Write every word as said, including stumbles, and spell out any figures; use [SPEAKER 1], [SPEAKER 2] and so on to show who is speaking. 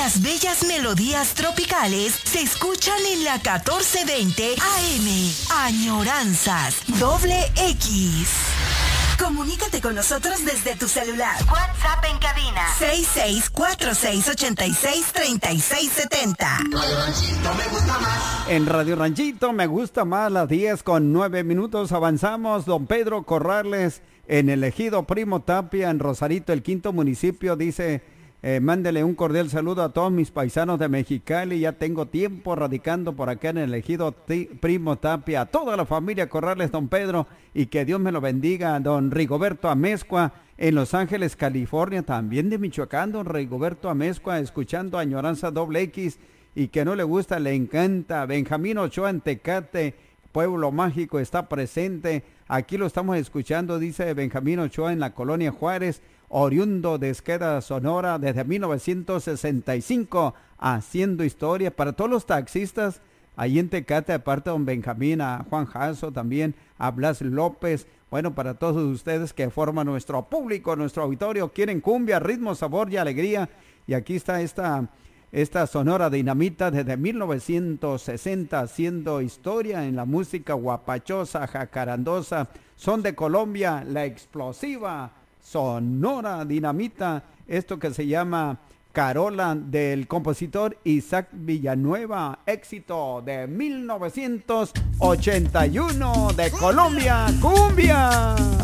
[SPEAKER 1] Las bellas melodías tropicales se escuchan en la catorce veinte A M. Añoranzas, doble X. Comunícate con nosotros desde tu celular. WhatsApp en cabina seis seis cuatro seis ocho seis tres seis siete cero.
[SPEAKER 2] Radio Ranchito me gusta más.
[SPEAKER 3] En Radio Ranchito me gusta más, las diez con nueve minutos. Avanzamos. Don Pedro Corrales, en el ejido Primo Tapia, en Rosarito, el quinto municipio, dice: eh, mándele un cordial saludo a todos mis paisanos de Mexicali. Ya tengo tiempo radicando por acá en el ejido Primo Tapia. A toda la familia Corrales, don Pedro, y que Dios me lo bendiga. Don Rigoberto Amezcua, en Los Ángeles, California, también de Michoacán. Don Rigoberto Amezcua, escuchando Añoranza doble X, y que no le gusta, le encanta. Benjamín Ochoa, en Tecate, Pueblo Mágico, está presente. Aquí lo estamos escuchando, dice Benjamín Ochoa, en la colonia Juárez, oriundo de Esqueda, Sonora, desde mil novecientos sesenta y cinco, haciendo historia. Para todos los taxistas ahí en Tecate, aparte de don Benjamín, a Juan Jasso también, a Blas López. Bueno, para todos ustedes que forman nuestro público, nuestro auditorio, quieren cumbia, ritmo, sabor y alegría. Y aquí está esta, esta Sonora Dinamita desde mil novecientos sesenta, haciendo historia en la música guapachosa, jacarandosa. Son de Colombia, la explosiva Sonora Dinamita, esto que se llama Carola, del compositor Isaac Villanueva, éxito de mil novecientos ochenta y uno de Colombia, cumbia.